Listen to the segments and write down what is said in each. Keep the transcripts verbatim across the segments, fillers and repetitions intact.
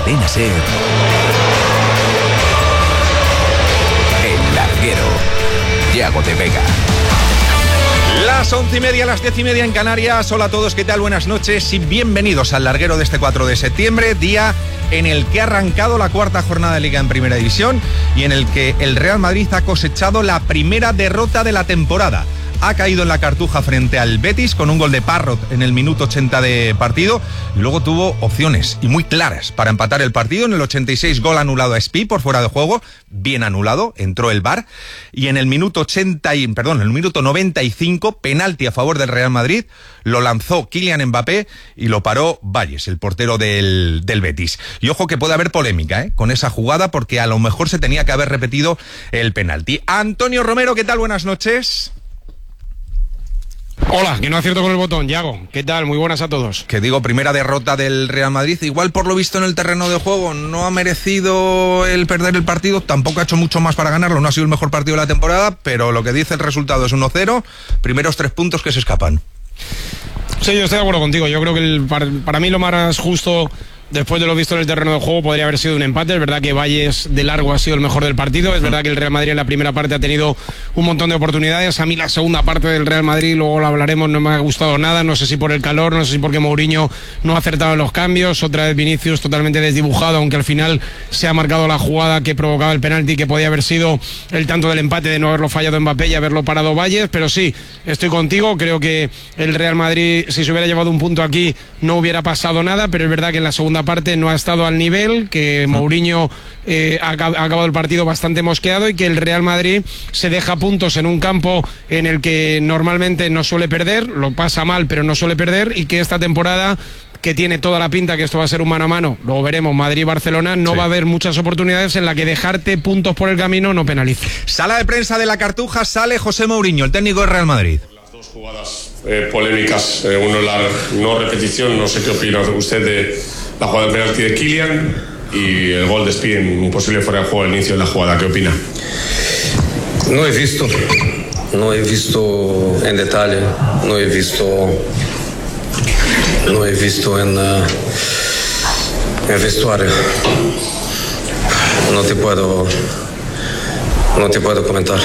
Cadena SER. El Larguero. Yago de Vega. Las once y media, las diez y media en Canarias. Hola a todos, ¿qué tal? Buenas noches y bienvenidos al Larguero de este cuatro de septiembre, día en el que ha arrancado la cuarta jornada de Liga en Primera División y en el que el Real Madrid ha cosechado la primera derrota de la temporada. Ha caído en la Cartuja frente al Betis con un gol de Parrot en el minuto ochenta de partido y luego tuvo opciones y muy claras para empatar el partido. En el ochenta y seis, gol anulado a Espí por fuera de juego, bien anulado, entró el V A R, y en el minuto ochenta y, perdón, en el minuto noventa y cinco, penalti a favor del Real Madrid, lo lanzó Kylian Mbappé y lo paró Valles, el portero del, del Betis. Y ojo que puede haber polémica ¿eh? con esa jugada, porque a lo mejor se tenía que haber repetido el penalti. Antonio Romero, ¿qué tal? Buenas noches. Hola, que no acierto con el botón, Yago. ¿Qué tal? Muy buenas a todos. Que digo, primera derrota del Real Madrid. Igual por lo visto en el terreno de juego no ha merecido el perder el partido. Tampoco ha hecho mucho más para ganarlo. No ha sido el mejor partido de la temporada, pero lo que dice el resultado es uno cero. Primeros tres puntos que se escapan. Sí, yo estoy de acuerdo contigo. Yo creo que el, para, para mí lo más justo, después de lo visto en el terreno de juego, podría haber sido un empate. Es verdad que Valles de largo ha sido el mejor del partido. Es verdad que el Real Madrid en la primera parte ha tenido un montón de oportunidades. A mí la segunda parte del Real Madrid, luego lo hablaremos, no me ha gustado nada. No sé si por el calor, no sé si porque Mourinho no ha acertado en los cambios. Otra vez Vinicius totalmente desdibujado, aunque al final se ha marcado la jugada que provocaba el penalti, que podía haber sido el tanto del empate de no haberlo fallado Mbappé y haberlo parado Valles. Pero sí, estoy contigo. Creo que el Real Madrid, si se hubiera llevado un punto aquí, no hubiera pasado nada. Pero es verdad que en la segunda parte no ha estado al nivel, que Mourinho eh, ha, ha acabado el partido bastante mosqueado y que el Real Madrid se deja puntos en un campo en el que normalmente no suele perder, lo pasa mal pero no suele perder, y que esta temporada, que tiene toda la pinta que esto va a ser un mano a mano, luego veremos Madrid-Barcelona, no sí. va a haber muchas oportunidades en la que dejarte puntos por el camino no penalice. Sala de prensa de la Cartuja, sale José Mourinho, el técnico del Real Madrid. Dos jugadas eh, polémicas, eh, uno la no repetición, no sé qué opina usted de la jugada de penalti de Kylian y el gol de Espí en un posible fuera de juego al inicio de la jugada. ¿Qué opina? No he visto, no he visto en detalle, no he visto, no he visto en uh, el vestuario. No te puedo, no te puedo comentar.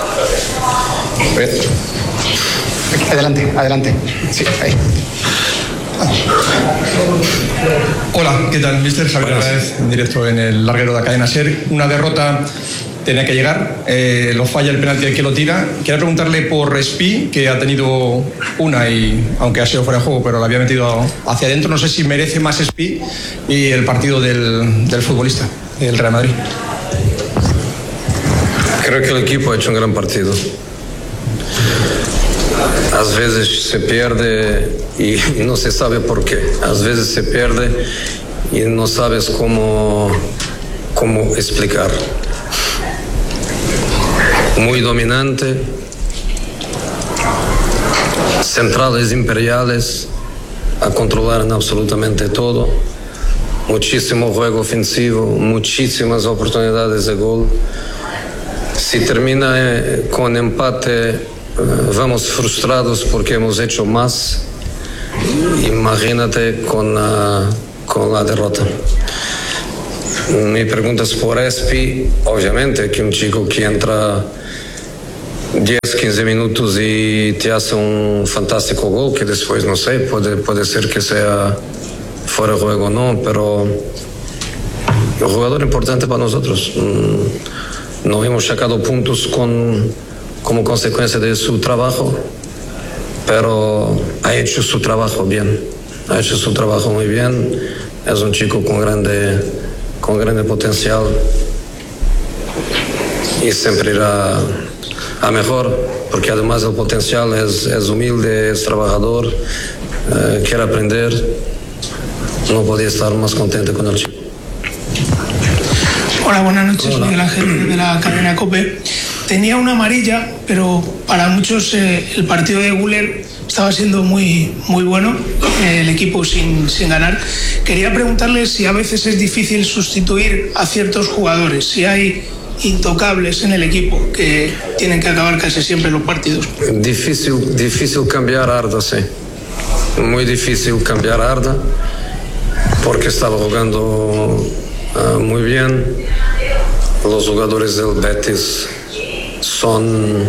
Adelante, adelante. Sí, ahí. Hola, ¿qué tal? mister Xavier Hernández, en directo en el Larguero de la Cadena SER. Una derrota tenía que llegar, eh, lo falla el penalti del que lo tira. Quería preguntarle por Espí, que ha tenido una, y aunque ha sido fuera de juego, pero la había metido hacia adentro. No sé si merece más Espí y el partido del, del futbolista, del Real Madrid. Creo que el equipo ha hecho un gran partido. A veces se pierde y no se sabe por qué. A veces se pierde y no sabes cómo, cómo explicar. Muy dominante, centrales imperiales a controlar en absolutamente todo, muchísimo juego ofensivo, muchísimas oportunidades de gol. Si termina eh, con empate, vamos frustrados porque hemos hecho más. Imagínate con, uh, con la derrota. Mi pregunta es por Espí. Obviamente que un chico que entra diez, quince minutos y te hace un fantástico gol, que después, no sé, puede, puede ser que sea fuera de juego o no, pero un jugador importante para nosotros. No hemos sacado puntos con... como consecuencia de su trabajo, pero ha hecho su trabajo bien, ha hecho su trabajo muy bien. Es un chico con grande, con grande potencial y siempre irá a mejor, porque además el potencial es, es humilde, es trabajador, eh, quiere aprender. No podía estar más contento con el chico. Hola, buenas noches, soy Miguel Ángel de la cadena COPE. Tenía una amarilla, pero para muchos eh, el partido de Güler estaba siendo muy, muy bueno, eh, el equipo sin, sin ganar. Quería preguntarle si a veces es difícil sustituir a ciertos jugadores, si hay intocables en el equipo que tienen que acabar casi siempre los partidos. Difícil, difícil cambiar a Arda, sí. Muy difícil cambiar a Arda, porque estaba jugando uh, muy bien. Los jugadores del Betis son,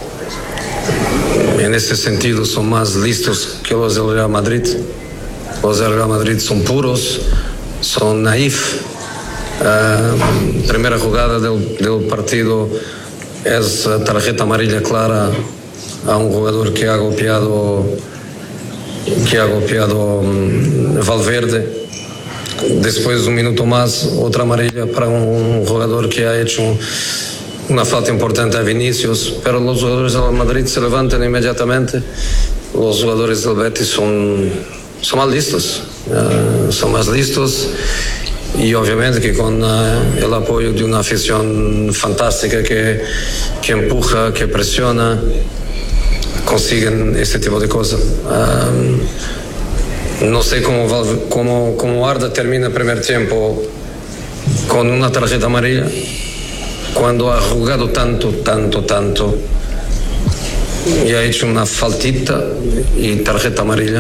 en ese sentido, son más listos que los del Real Madrid. Los del Real Madrid son puros, son naif. Uh, primera jugada del, del partido es tarjeta amarilla clara a un jugador que ha golpeado que ha golpeado um, Valverde. Después, un minuto más, otra amarilla para un, un jugador que ha hecho una falta importante a Vinicius, pero los jugadores del Madrid se levantan inmediatamente. Los jugadores del Betis son, son más listos, uh, son más listos. Y obviamente que con uh, el apoyo de una afición fantástica que, que empuja, que presiona, consiguen este tipo de cosas. Um, no sé cómo, cómo, cómo Arda termina el primer tiempo con una tarjeta amarilla, cuando ha jugado tanto, tanto, tanto, y ha hecho una faltita y tarjeta amarilla.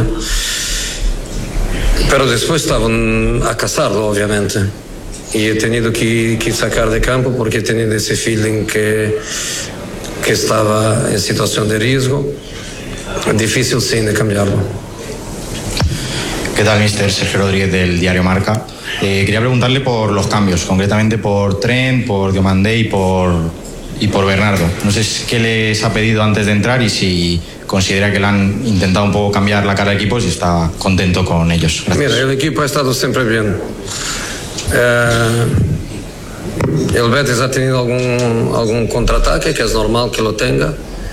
Pero después estaban a cazarlo, obviamente. Y he tenido que, que sacar de campo porque he tenido ese feeling que, que estaba en situación de riesgo. Difícil, sí, de cambiarlo. ¿Qué tal, mister? Sergio Rodríguez, del diario Marca. Eh, quería preguntarle por los cambios, concretamente por Trent, por Diomandé y por, y por Bernardo. No sé qué les ha pedido antes de entrar y si considera que le han intentado un poco cambiar la cara al equipo, si está contento con ellos. Gracias. Mira, el equipo ha estado siempre bien. Eh, el Betis ha tenido algún, algún contraataque, que es normal que lo tenga.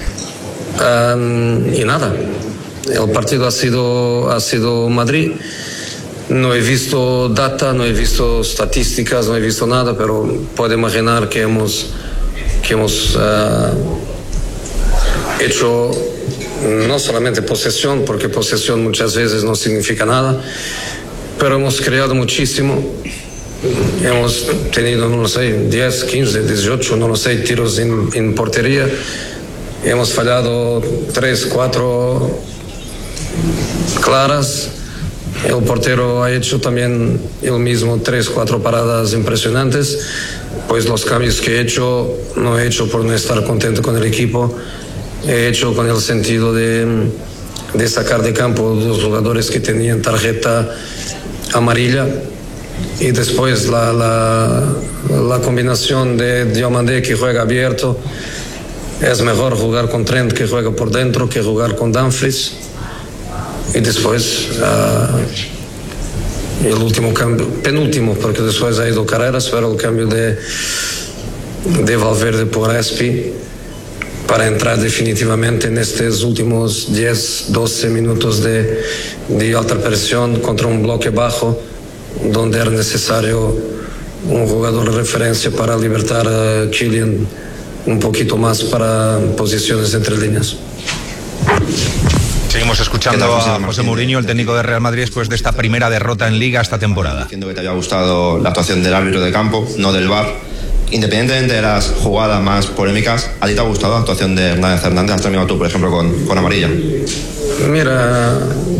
Eh, y nada, el partido ha sido, ha sido Madrid. No he visto data, no he visto estadísticas, no he visto nada, pero puedo imaginar que hemos, que hemos uh, hecho no solamente posesión, porque posesión muchas veces no significa nada, pero hemos creado muchísimo. Hemos tenido, no lo sé, diez, quince, dieciocho, no lo sé, tiros en, en portería. Hemos fallado tres, cuatro claras. El portero ha hecho también el mismo tres, cuatro paradas impresionantes. Pues los cambios que he hecho, no he hecho por no estar contento con el equipo, he hecho con el sentido de, de sacar de campo los jugadores que tenían tarjeta amarilla. Y después la, la, la combinación de Diomandé, que juega abierto. Es mejor jugar con Trent, que juega por dentro, que jugar con Dumfries. Y después uh, el último cambio, penúltimo, porque después ha ido Carreras, pero el cambio de, de Valverde por Espi para entrar definitivamente en estos últimos diez, doce minutos de, de alta presión contra un bloque bajo, donde era necesario un jugador de referencia para libertar a Kylian un poquito más para posiciones entre líneas. Seguimos escuchando a José Mourinho, el técnico de Real Madrid, después de esta primera derrota en Liga esta temporada. Diciendo que te había gustado la actuación del árbitro de campo, no del V A R. Independientemente de las jugadas más polémicas, ¿a ti te ha gustado la actuación de Hernández Hernández? ¿Has terminado tú, por ejemplo, con, con amarilla? Mira,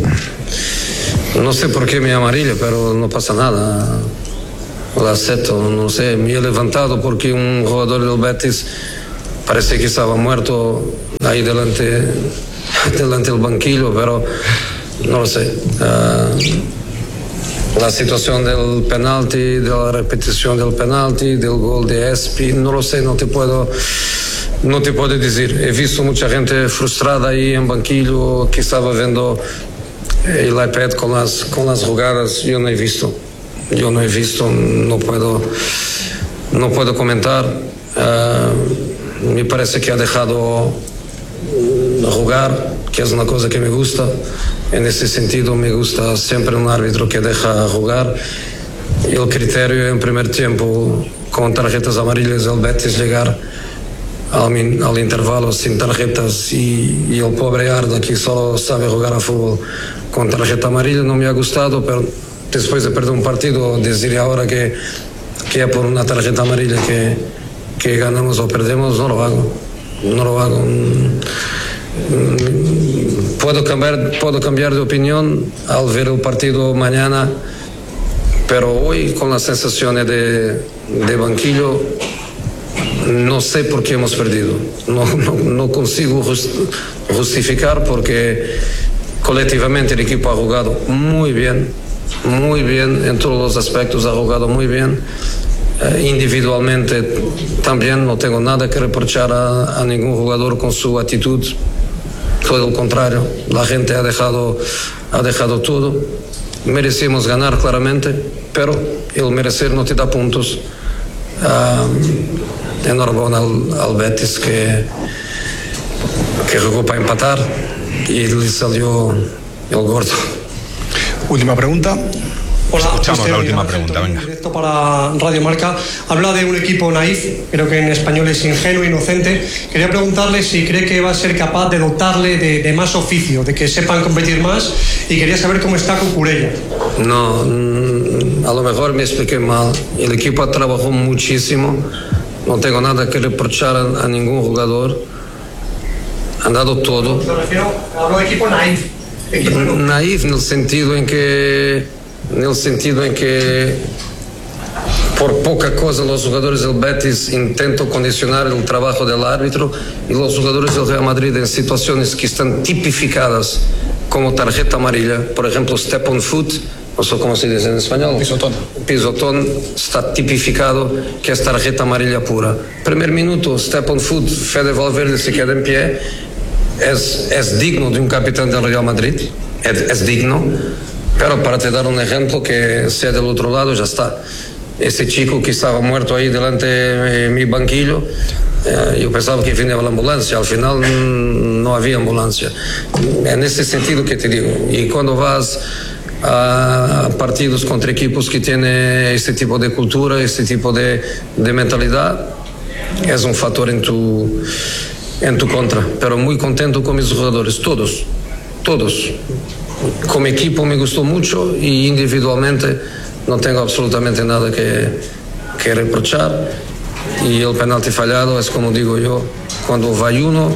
no sé por qué me amarilla, pero no pasa nada. La acepto, no sé, me he levantado porque un jugador del Betis parece que estaba muerto ahí delante, delante del banquillo, pero no lo sé. Uh, la situación del penalti, de la repetición del penalti, del gol de Espi, no lo sé, no te puedo, no te puedo decir. He visto mucha gente frustrada ahí en banquillo que estaba viendo el iPad con las, con las jugadas. Yo no he visto. Yo no he visto, no puedo, no puedo comentar. Uh, me parece que ha dejado jugar, que es una cosa que me gusta. En ese sentido me gusta siempre un árbitro que deja jugar. Y el criterio en primer tiempo, con tarjetas amarillas, el Betis llegar al, al intervalo sin tarjetas y, y el pobre Arda, que solo sabe jugar a fútbol con tarjeta amarilla, no me ha gustado, pero después de perder un partido, decir ahora que, que por una tarjeta amarilla que, que ganamos o perdemos, no lo hago. No lo hago. Puedo cambiar, puedo cambiar de opinión al ver el partido mañana pero hoy con las sensaciones de, de banquillo no sé por qué hemos perdido, no, no, no consigo justificar porque colectivamente el equipo ha jugado muy bien, muy bien en todos los aspectos, ha jugado muy bien. Eh, individualmente también no tengo nada que reprochar a, a ningún jugador con su actitud, todo lo contrario, la gente ha dejado, ha dejado todo. Merecemos ganar claramente, pero el merecer no te da puntos. Uh, enhorabuena al, al Betis que, que jugó para empatar y le salió el gordo. Última pregunta. Hola, escuchamos mister la última Ángel pregunta, Tolín, venga. Directo para Radio Marca. Habla de un equipo naif, creo que en español es ingenuo, inocente. Quería preguntarle si cree que va a ser capaz de dotarle de, de más oficio, de que sepan competir más, y quería saber cómo está Cucurella. No, a lo mejor me expliqué mal. El equipo trabajó muchísimo, no tengo nada que reprochar a, a ningún jugador. Han dado todo. Me refiero, hablo de equipo naif. Equipo naif en el sentido en que en el sentido en que por poca cosa los jugadores del Betis intentan condicionar el trabajo del árbitro y los jugadores del Real Madrid en situaciones que están tipificadas como tarjeta amarilla, por ejemplo step on foot, no sé cómo se dice en español, pisotón, pisotón está tipificado que es tarjeta amarilla pura. Primer minuto, step on foot, Fede Valverde se queda en pie, es, es digno de un capitán del Real Madrid, es, es digno. Pero para te dar un ejemplo que sea del otro lado, ya está. Ese chico que estaba muerto ahí delante de mi banquillo, eh, yo pensaba que venía la ambulancia, al final mm, no había ambulancia. En ese sentido que te digo. Y cuando vas a partidos contra equipos que tienen este tipo de cultura, este tipo de, de mentalidad, es un factor en tu, en tu contra. Pero muy contento con mis jugadores, todos, todos. Como equipo me gustó mucho y individualmente no tengo absolutamente nada que, que reprochar. Y el penalti fallado es como digo yo, cuando va uno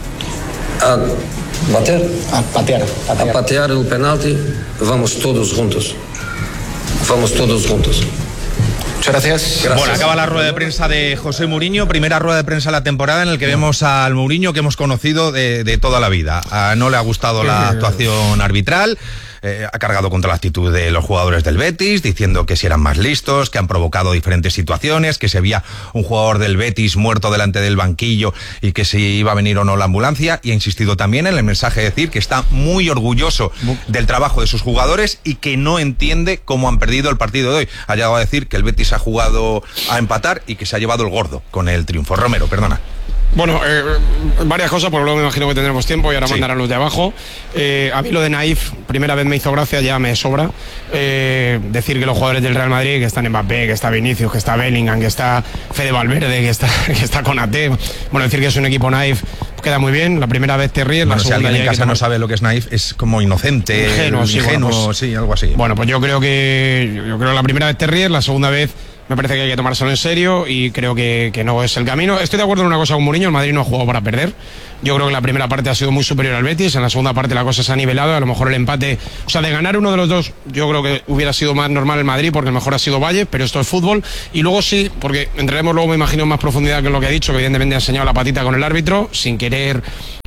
a bater, a patear, patear. a patear el penalti, vamos todos juntos. Vamos todos juntos. Muchas gracias. gracias. Bueno, acaba la rueda de prensa de José Mourinho, primera rueda de prensa de la temporada en la que vemos al Mourinho que hemos conocido de, de toda la vida. A, no le ha gustado la actuación arbitral. Eh, ha cargado contra la actitud de los jugadores del Betis, diciendo que si eran más listos, que han provocado diferentes situaciones, que se veía un jugador del Betis muerto delante del banquillo y que si iba a venir o no la ambulancia. Y ha insistido también en el mensaje de decir que está muy orgulloso del trabajo de sus jugadores y que no entiende cómo han perdido el partido de hoy. Ha llegado a decir que el Betis ha jugado a empatar y que se ha llevado el gordo con el triunfo. Romero, perdona. Bueno, eh, varias cosas, porque luego me imagino que tendremos tiempo y ahora sí. mandarán los de abajo. Eh, a mí lo de naif, primera vez me hizo gracia, ya me sobra. Eh, decir que los jugadores del Real Madrid, que están Mbappé, que está Vinicius, que está Bellingham, que está Fede Valverde, que está, que está Konaté. Bueno, decir que es un equipo naif queda muy bien. La primera vez te ríes, bueno, la segunda si alguien en casa tomar... no sabe lo que es naif, es como inocente, ingenuo, sí, ingenuo, bueno, pues, sí, algo así. Bueno, pues yo creo que yo creo que la primera vez te ríes, la segunda vez me parece que hay que tomárselo en serio y creo que, que no es el camino. Estoy de acuerdo en una cosa con Mourinho, el Madrid no ha jugado para perder. Yo creo que la primera parte ha sido muy superior al Betis, en la segunda parte la cosa se ha nivelado, a lo mejor el empate, o sea, de ganar uno de los dos, yo creo que hubiera sido más normal el Madrid, porque el mejor ha sido Valle, pero esto es fútbol. Y luego sí, porque entraremos luego, me imagino, en más profundidad que lo que ha dicho, que evidentemente ha enseñado la patita con el árbitro, sin querer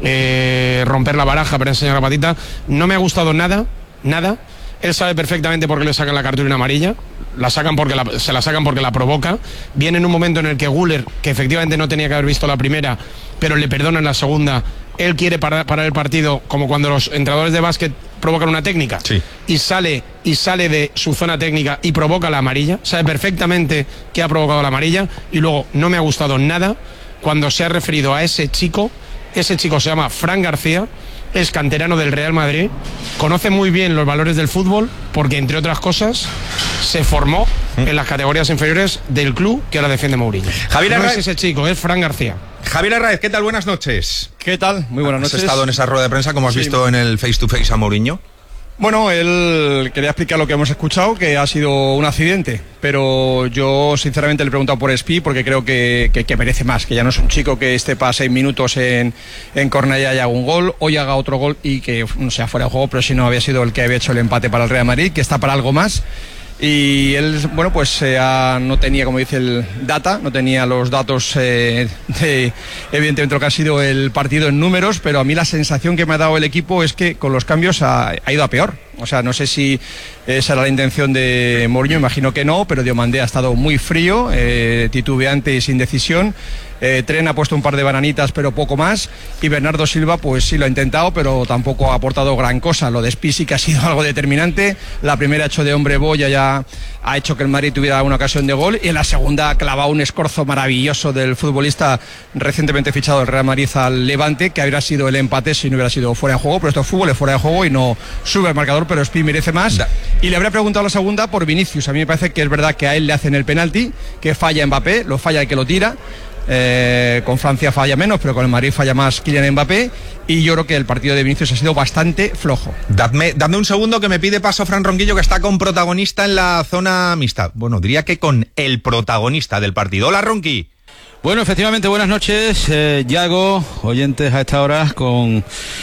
eh, romper la baraja, pero ha enseñado la patita. No me ha gustado nada, nada. Él sabe perfectamente por qué le sacan la cartulina amarilla. La sacan porque la, se la sacan porque la provoca. Viene en un momento en el que Güler, que efectivamente no tenía que haber visto la primera, pero le perdonan la segunda, él quiere parar, parar el partido, como cuando los entrenadores de básquet provocan una técnica, sí. y sale y sale de su zona técnica y provoca la amarilla. Sabe perfectamente que ha provocado la amarilla. Y luego no me ha gustado nada cuando se ha referido a ese chico. Ese chico se llama Fran García, es canterano del Real Madrid, conoce muy bien los valores del fútbol porque, entre otras cosas, se formó en las categorías inferiores del club que ahora defiende Mourinho. Javier no Arraez. es ese chico, es Fran García. Javier Arraez, ¿qué tal? Buenas noches. ¿Qué tal? Muy buenas noches. ¿Has estado en esa rueda de prensa, como has sí. visto en el face to face a Mourinho? Bueno, él quería explicar lo que hemos escuchado, que ha sido un accidente, pero yo sinceramente le he preguntado por Espi porque creo que, que, que merece más, que ya no es un chico que esté para seis minutos en, en Cornellá y haga un gol, hoy haga otro gol y que no sea fuera de juego, pero si no había sido el que había hecho el empate para el Real Madrid, que está para algo más. y él, bueno, pues eh, no tenía, como dice el data, no tenía los datos eh, de, evidentemente, lo que ha sido el partido en números, pero a mí la sensación que me ha dado el equipo es que con los cambios ha, ha ido a peor. O sea, no sé si esa era la intención de Mourinho, imagino que no, pero Diomandé ha estado muy frío, eh, titubeante y sin decisión. Eh, Tren ha puesto un par de bananitas, pero poco más. Y Bernardo Silva, pues sí lo ha intentado, pero tampoco ha aportado gran cosa. Lo de Spi sí que ha sido algo determinante. La primera ha hecho de hombre boya, ya ha hecho que el Madrid tuviera una ocasión de gol. Y en la segunda ha clavado un escorzo maravilloso del futbolista recientemente fichado del Real Madrid al Levante, que habría sido el empate si no hubiera sido fuera de juego. Pero esto es fútbol, es fuera de juego y no sube el marcador, pero Spi merece más. Da. Y le habría preguntado la segunda por Vinicius. A mí me parece que es verdad que a él le hacen el penalti, que falla Mbappé, lo falla el que lo tira. Eh, con Francia falla menos, pero con el Madrid falla más Kylian Mbappé, y yo creo que el partido de Vinicius ha sido bastante flojo. Dadme, dadme un segundo que me pide paso Fran Ronquillo, que está con protagonista en la zona mixta. Bueno, diría que con el protagonista del partido. Hola, Ronqui. Bueno, efectivamente, buenas noches, eh, Yago, oyentes a esta hora, con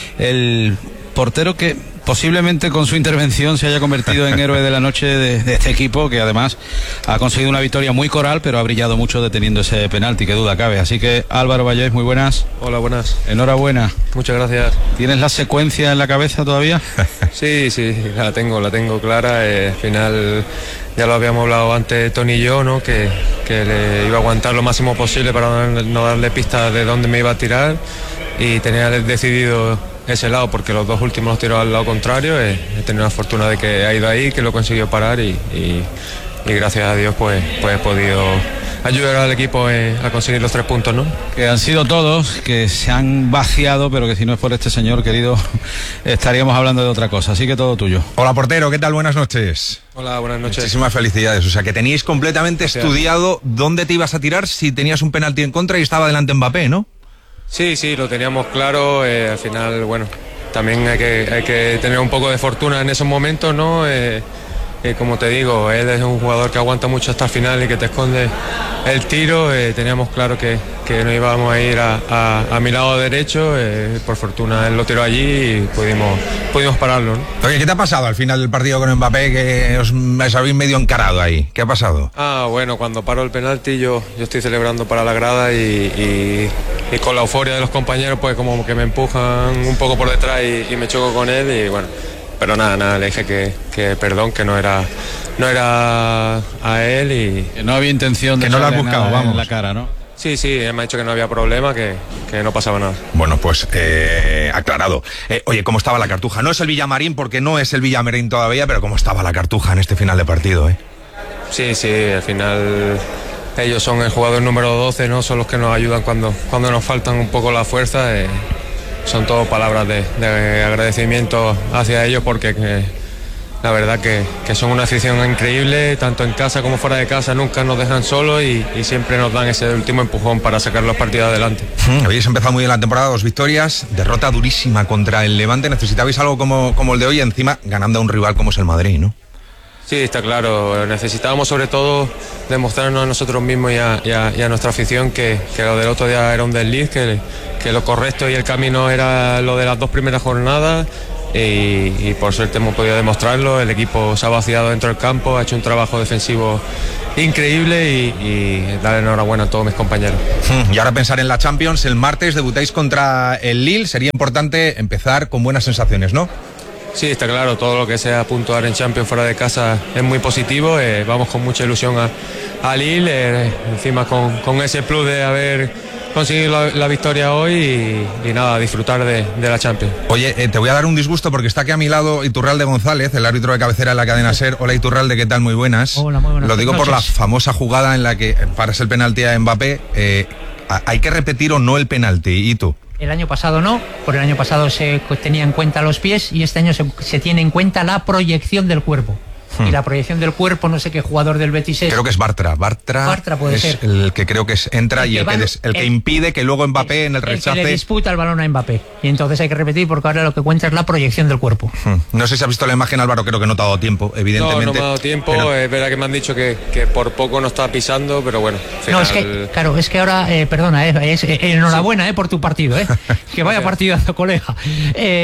el portero que posiblemente con su intervención se haya convertido en héroe de la noche de, de este equipo, que además ha conseguido una victoria muy coral, pero ha brillado mucho deteniendo ese penalti, que duda cabe. Así que Álvaro Vallés, muy buenas. Hola, buenas. Enhorabuena. Muchas gracias. ¿Tienes la secuencia en la cabeza todavía? Sí, sí, la tengo, la tengo clara. Eh, al final ya lo habíamos hablado antes Tony y yo, ¿no? Que, que le iba a aguantar lo máximo posible para no darle pistas de dónde me iba a tirar, y tenía decidido ese lado porque los dos últimos los tiró al lado contrario. He, he tenido la fortuna de que ha ido ahí, que lo consiguió parar, y, y, y gracias a Dios pues, pues he podido ayudar al equipo eh, a conseguir los tres puntos, ¿no? Que han sido todos, que se han vaciado, pero que si no es por este señor querido estaríamos hablando de otra cosa, así que todo tuyo. Hola, portero, ¿qué tal? Buenas noches. Hola, buenas noches. Muchísimas felicidades, o sea que teníais completamente Gracias. estudiado dónde te ibas a tirar si tenías un penalti en contra y estaba delante Mbappé, ¿no? Sí, sí, lo teníamos claro. Eh, al final, bueno, también hay que, hay que tener un poco de fortuna en esos momentos, ¿no? Eh, eh, como te digo, él es un jugador que aguanta mucho hasta el final y que te esconde el tiro. Eh, teníamos claro que, que no íbamos a ir a, a, a mi lado derecho. Eh, por fortuna él lo tiró allí y pudimos, pudimos pararlo, ¿no? Oye, ¿qué te ha pasado al final del partido con Mbappé, que os, os habéis medio encarado ahí? ¿Qué ha pasado? Ah, bueno, cuando paró el penalti yo, yo estoy celebrando para la grada y, y, y con la euforia de los compañeros pues como que me empujan un poco por detrás y, y me choco con él y bueno, pero nada, nada, le dije que, que perdón, que no era no era a él y... Que no había intención de que no lo has buscado, vamos. En la cara, ¿no? Sí, sí, él me ha dicho que no había problema, que, que no pasaba nada. Bueno, pues eh, aclarado. Eh, oye, ¿cómo estaba la Cartuja? No es el Villamarín porque no es el Villamarín todavía, pero ¿cómo estaba la Cartuja en este final de partido, eh? Sí, sí, al final ellos son el jugador número doce, ¿no? Son los que nos ayudan cuando, cuando nos faltan un poco la fuerza. Eh, son todo palabras de, de agradecimiento hacia ellos porque eh, la verdad que, que son una afición increíble, tanto en casa como fuera de casa, nunca nos dejan solos y, y siempre nos dan ese último empujón para sacar los partidos adelante. Mm, habéis empezado muy bien la temporada, dos victorias, derrota durísima contra el Levante, necesitabais algo como, como el de hoy, encima ganando a un rival como es el Madrid, ¿no? Sí, está claro, necesitábamos sobre todo demostrarnos a nosotros mismos y a, y a, y a nuestra afición que, que lo del otro día era un desliz, que, que lo correcto y el camino era lo de las dos primeras jornadas. Y, y por suerte hemos podido demostrarlo. El equipo se ha vaciado dentro del campo, ha hecho un trabajo defensivo increíble y, y darle enhorabuena a todos mis compañeros. Y ahora pensar en la Champions, el martes debutáis contra el Lille, sería importante empezar con buenas sensaciones, ¿no? Sí, está claro, todo lo que sea puntuar en Champions fuera de casa es muy positivo. Eh, vamos con mucha ilusión a, a Lille, eh, encima con, con ese plus de haber conseguir la, la victoria hoy y, y nada, disfrutar de, de la Champions. Oye, eh, te voy a dar un disgusto porque está aquí a mi lado Iturralde González, el árbitro de cabecera en la cadena SER. Hola Iturralde, ¿qué tal? Muy buenas. Hola, muy buenas. Lo digo noches. por la famosa jugada en la que paras el penalti a Mbappé. Eh, ¿Hay que repetir o no el penalti? ¿Y tú? El año pasado no, por el año pasado se tenía en cuenta los pies y este año se, se tiene en cuenta la proyección del cuerpo. Hmm. Y la proyección del cuerpo, no sé qué jugador del Betis es. Creo que es Bartra. Bartra, Bartra puede es ser. el que creo que es, entra el y que el, que, des, el, el que impide que luego Mbappé en el rechace... El que le disputa el balón a Mbappé. Y entonces hay que repetir porque ahora lo que cuenta es la proyección del cuerpo. Hmm. No sé si has visto la imagen, Álvaro, creo que no te ha dado tiempo, evidentemente. No, no me ha dado tiempo. Pero... Es verdad que me han dicho que, que por poco no está pisando, pero bueno. Final... No, es que, claro, es que ahora, eh, perdona, eh, es, eh, enhorabuena sí. eh, por tu partido, eh. Que vaya partidazo, colega. Eh...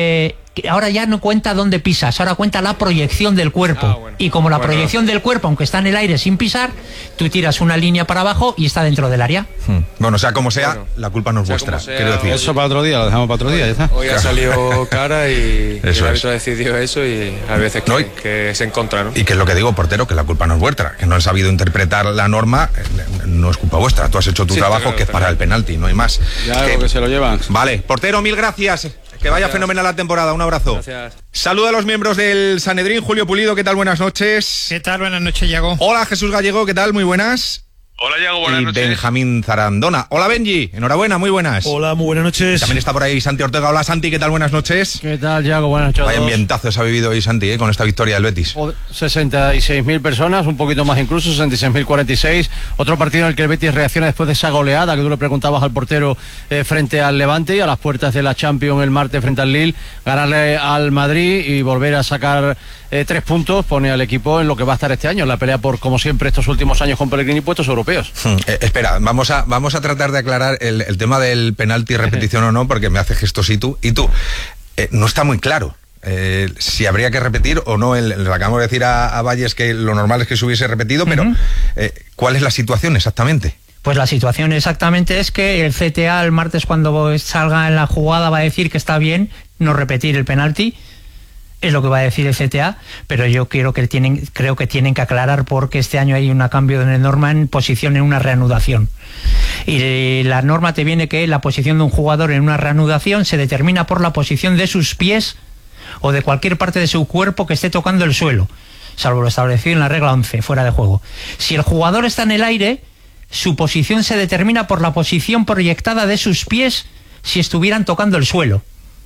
que ahora ya no cuenta dónde pisas, ahora cuenta la proyección del cuerpo. Ah, bueno. Y como la bueno. proyección del cuerpo, aunque está en el aire sin pisar, tú tiras una línea para abajo y está dentro del área. Hmm. Bueno, sea como sea, bueno, la culpa no es vuestra. Sea, quiero decir. Eso para otro día, lo dejamos para otro día, ya está. Hoy ha salido cara y, y el árbitro decidió eso y a veces que, no, y, que se encontra, ¿no? Y que es lo que digo, portero, que la culpa no es vuestra, que no han sabido interpretar la norma, no es culpa vuestra. Tú has hecho tu sí, trabajo, claro, que es para el penalti, no hay más. Ya, que, que se lo llevan. Vale, portero, mil gracias. Que vaya Gracias. fenomenal la temporada, un abrazo. Gracias. Saluda a los miembros del Sanedrín. Julio Pulido, ¿qué tal? Buenas noches. ¿Qué tal? Buenas noches, Yago. Hola, Jesús Gallego, ¿qué tal? Muy buenas. Hola, Yago, buenas y noches. Benjamín Zarandona. Hola, Benji, enhorabuena, muy buenas. Hola, muy buenas noches. Y también está por ahí Santi Ortega. Hola, Santi, ¿qué tal? Buenas noches. ¿Qué tal, Yago? Buenas noches. Vaya ambientazo se ha vivido hoy, Santi, ¿eh? Con esta victoria del Betis. sesenta y seis mil personas, un poquito más incluso, sesenta y seis mil cuarenta y seis. Otro partido en el que el Betis reacciona después de esa goleada que tú le preguntabas al portero eh, frente al Levante y a las puertas de la Champions el martes frente al Lille. Ganarle al Madrid y volver a sacar eh, tres puntos pone al equipo en lo que va a estar este año, en la pelea por, como siempre, estos últimos años con Pellegrini, puestos europeos. Hmm, eh, espera, vamos a, vamos a tratar de aclarar el, el tema del penalti, repetición o no, porque me hace gestos y tú, y tú, eh, no está muy claro. Eh, si habría que repetir o no, el, le acabamos de decir a, a Valles que lo normal es que se hubiese repetido, pero uh-huh. eh, ¿cuál es la situación exactamente? Pues la situación exactamente es que el C T A el martes cuando salga en la jugada va a decir que está bien no repetir el penalti, es lo que va a decir el C T A, pero yo quiero que tienen, creo que tienen que aclarar porque este año hay un cambio de norma en posición en una reanudación. Y la norma te viene que la posición de un jugador en una reanudación se determina por la posición de sus pies o de cualquier parte de su cuerpo que esté tocando el suelo, salvo lo establecido en la regla once, fuera de juego. Si el jugador está en el aire, su posición se determina por la posición proyectada de sus pies si estuvieran tocando el suelo.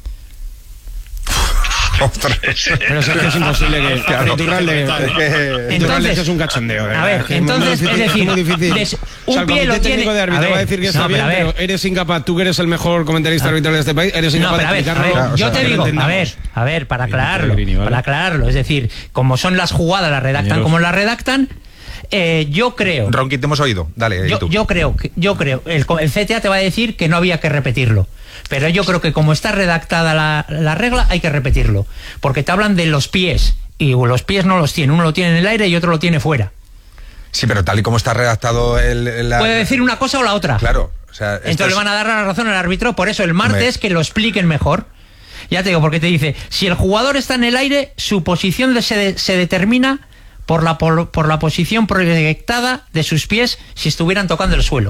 Pero es que es imposible que claro, Turralde, entonces es un cachondeo. A ver, entonces es decir, un o sea, pie lo tiene. De árbitro va a decir que está no, bien, pero, pero eres incapaz. Tú que eres el mejor comentarista arbitral de este país, eres incapaz no, de explicarlo. A ver, yo te digo, a ver, a ver, para aclararlo, para aclararlo, es decir, como son las jugadas, las redactan como las redactan. Eh, yo creo. Ronqui, te hemos oído. Dale. Yo, tú. yo creo, yo creo. El, el C T A te va a decir que no había que repetirlo. Pero yo creo que como está redactada la, la regla, hay que repetirlo. Porque te hablan de los pies. Y los pies no los tiene. Uno lo tiene en el aire y otro lo tiene fuera. Sí, pero tal y como está redactado el. La... Puede decir una cosa o la otra. Claro. O sea, entonces es... le van a dar la razón al árbitro. Por eso el martes Me... que lo expliquen mejor. Ya te digo, porque te dice: si el jugador está en el aire, su posición de, se, de, se determina por la, por, por la posición proyectada de sus pies si estuvieran tocando el suelo.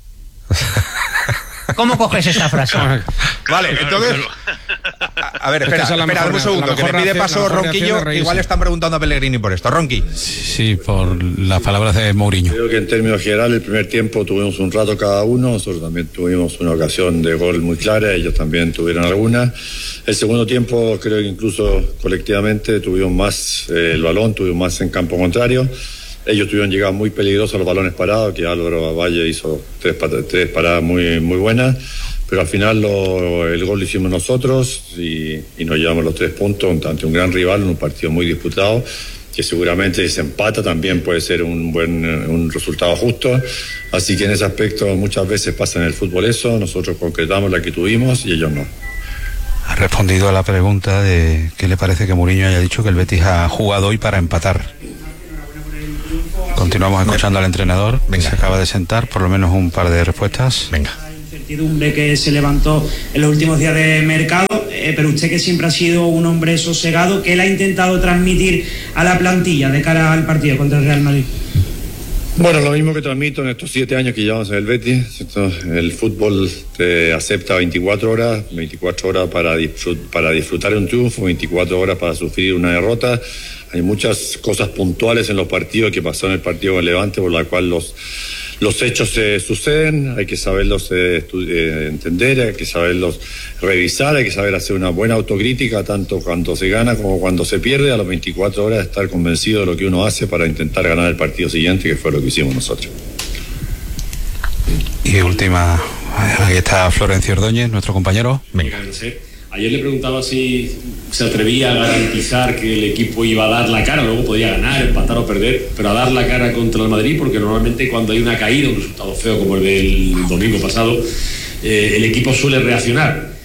¿Cómo coges esta frase? Vale, entonces... A ver, espera, espera, dame un segundo, que me pide paso Ronquillo, igual le están preguntando a Pellegrini por esto. Ronqui. Sí, por las palabras de Mourinho. Creo que en términos generales, el primer tiempo tuvimos un rato cada uno, nosotros también tuvimos una ocasión de gol muy clara, ellos también tuvieron alguna. El segundo tiempo, creo que incluso colectivamente tuvimos más eh, el balón, tuvimos más en campo contrario. Ellos tuvieron llegadas muy peligrosas a los balones parados, que Álvaro Valle hizo tres, tres paradas muy, muy buenas, pero al final lo, el gol lo hicimos nosotros y, y nos llevamos los tres puntos ante un gran rival en un partido muy disputado, que seguramente si se empata también puede ser un buen un resultado justo. Así que en ese aspecto muchas veces pasa en el fútbol eso, nosotros concretamos la que tuvimos y ellos no. Ha respondido a la pregunta de qué le parece que Mourinho haya dicho que el Betis ha jugado hoy para empatar. Continuamos escuchando al entrenador. Venga. Se acaba de sentar, por lo menos un par de respuestas. Venga. La incertidumbre que se levantó en los últimos días de mercado, eh, pero usted que siempre ha sido un hombre sosegado, ¿qué le ha intentado transmitir a la plantilla de cara al partido contra el Real Madrid? Bueno, lo mismo que transmito en estos siete años que llevamos en el Betis. El fútbol te acepta veinticuatro horas, veinticuatro horas para, disfrut- para disfrutar un triunfo, veinticuatro horas para sufrir una derrota. Hay muchas cosas puntuales en los partidos que pasó en el partido con Levante, por la cual los, los hechos se suceden, hay que saberlos eh, estu- eh, entender, hay que saberlos revisar, hay que saber hacer una buena autocrítica, tanto cuando se gana como cuando se pierde, a las veinticuatro horas estar convencido de lo que uno hace para intentar ganar el partido siguiente, que fue lo que hicimos nosotros. Y última, ahí está Florencio Ordóñez, nuestro compañero. Venga. Ayer le preguntaba si se atrevía a garantizar que el equipo iba a dar la cara, luego podía ganar, empatar o perder, pero a dar la cara contra el Madrid, porque normalmente cuando hay una caída, un resultado feo como el del domingo pasado, eh, el equipo suele reaccionar.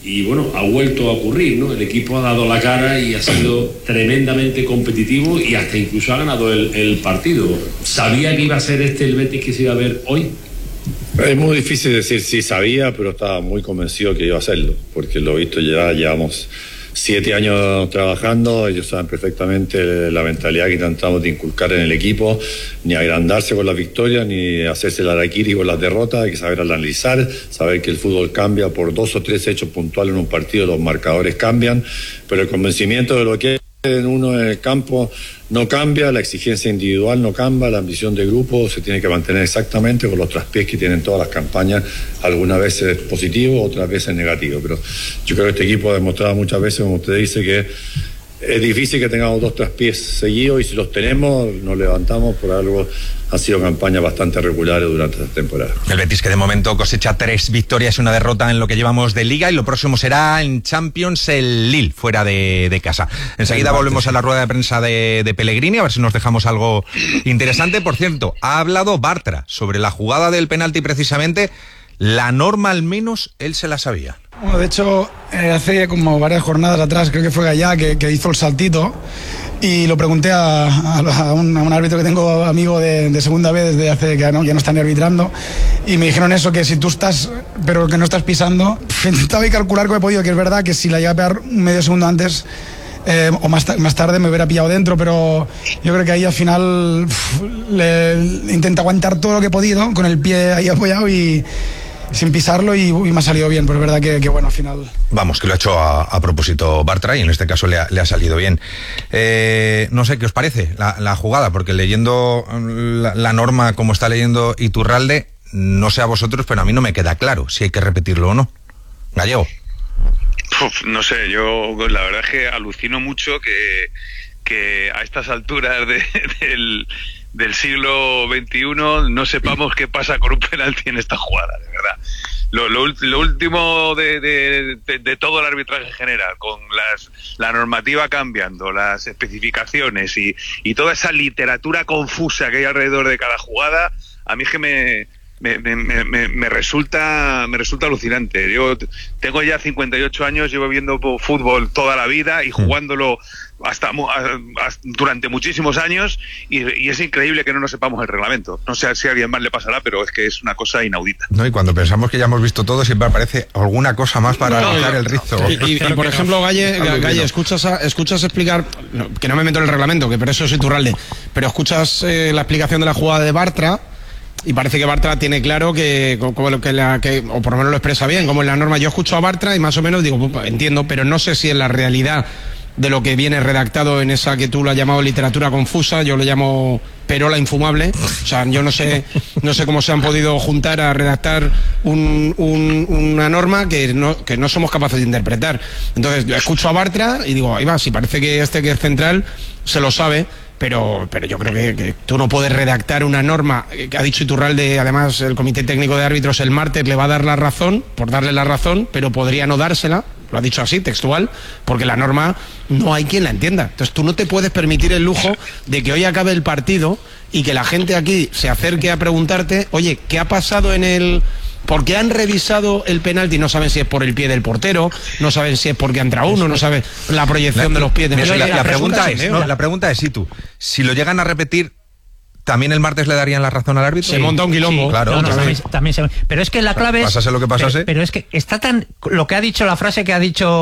y bueno, ha vuelto a ocurrir, ¿no? El equipo ha dado la cara y ha sido tremendamente competitivo y hasta incluso ha ganado el, el partido. ¿Sabía que iba a ser este el Betis que se iba a ver hoy? Es muy difícil decir si sabía, pero estaba muy convencido que iba a hacerlo, porque lo visto ya, llevamos siete años trabajando, ellos saben perfectamente la mentalidad que intentamos de inculcar en el equipo, ni agrandarse con las victorias, ni hacerse el harakiri con las derrotas. Hay que saber analizar, saber que el fútbol cambia por dos o tres hechos puntuales en un partido, los marcadores cambian, pero el convencimiento de lo que en uno en el campo no cambia, la exigencia individual no cambia, la ambición de grupo se tiene que mantener exactamente con los traspiés que tienen todas las campañas, algunas veces positivo, otras veces negativo, pero yo creo que este equipo ha demostrado muchas veces, como usted dice, que es difícil que tengamos dos traspiés seguidos, y si los tenemos nos levantamos por algo. Han sido campañas bastante regulares durante esta temporada. El Betis, que de momento cosecha tres victorias y una derrota en lo que llevamos de Liga, y lo próximo será en Champions el Lille, fuera de, de casa. Enseguida volvemos a la rueda de prensa de, de Pellegrini, a ver si nos dejamos algo interesante. Por cierto, ha hablado Bartra sobre la jugada del penalti precisamente. La norma, al menos, él se la sabía. Bueno, de hecho, eh, hace como varias jornadas atrás, creo que fue Gallá que, que hizo el saltito, y lo pregunté a, a, a, un, a un árbitro que tengo amigo de, de segunda vez desde hace que ya no, ya no están arbitrando, y me dijeron eso, que si tú estás, pero que no estás pisando, pff, intentaba calcular como he podido, que es verdad que si la llega a pegar un medio segundo antes, Eh, o más, ta- más tarde me hubiera pillado dentro, pero yo creo que ahí al final pff, le, le intenta aguantar todo lo que he podido con el pie ahí apoyado y sin pisarlo, y, y me ha salido bien, pero es verdad que, que bueno, al final... Vamos, que lo ha hecho a, a propósito Bartra, y en este caso le ha, le ha salido bien. Eh, no sé qué os parece la, la jugada, porque leyendo la, la norma como está leyendo Iturralde, no sé a vosotros, pero a mí no me queda claro si hay que repetirlo o no. Gallego. Uf, no sé, yo la verdad es que alucino mucho que, que a estas alturas de, del, del siglo veintiuno no sepamos qué pasa con un penalti en esta jugada, de verdad. Lo, lo, lo último de, de, de, de todo el arbitraje general, con las, la normativa cambiando, las especificaciones y, y toda esa literatura confusa que hay alrededor de cada jugada, a mí es que me... Me, me, me, me resulta me resulta alucinante. Yo tengo ya cincuenta y ocho años, llevo viendo fútbol toda la vida y jugándolo hasta, hasta durante muchísimos años, y, y es increíble que no nos sepamos el reglamento. No sé si a alguien más le pasará, pero es que es una cosa inaudita. No, y cuando pensamos que ya hemos visto todo, siempre aparece alguna cosa más para no, rizar no, el rizo. Y, y, y por ejemplo, Galle, Galle escuchas, a, escuchas explicar, no, que no me meto en el reglamento, que por eso soy Iturralde, pero escuchas eh, la explicación de la jugada de Bartra, y parece que Bartra tiene claro que, como que, la, que, o por lo menos lo expresa bien, como en la norma. Yo escucho a Bartra y más o menos digo, entiendo, pero no sé si en la realidad de lo que viene redactado en esa que tú lo has llamado literatura confusa, yo lo llamo perola infumable. O sea, yo no sé no sé cómo se han podido juntar a redactar un, un, una norma que no, que no somos capaces de interpretar. Entonces, yo escucho a Bartra y digo, ahí va, si parece que este que es central se lo sabe. Pero, pero yo creo que, que tú no puedes redactar una norma, que ha dicho Iturralde, además el Comité Técnico de Árbitros el martes le va a dar la razón, por darle la razón, pero podría no dársela, lo ha dicho así, textual, porque la norma no hay quien la entienda. Entonces tú no te puedes permitir el lujo de que hoy acabe el partido y que la gente aquí se acerque a preguntarte, oye, ¿qué ha pasado en el...? Porque han revisado el penalti, no saben si es por el pie del portero, no saben si es porque entra uno, no saben la proyección la, de los pies de la, la, la, pregunta pregunta es, no, la pregunta es si tú, si lo llegan a repetir, ¿también el martes le darían la razón al árbitro? Se monta un quilombo. Sí, claro, no, no, también, también se, pero es que la clave es... Pasase lo que pasase. Pero, pero es que está tan... Lo que ha dicho, la frase que ha dicho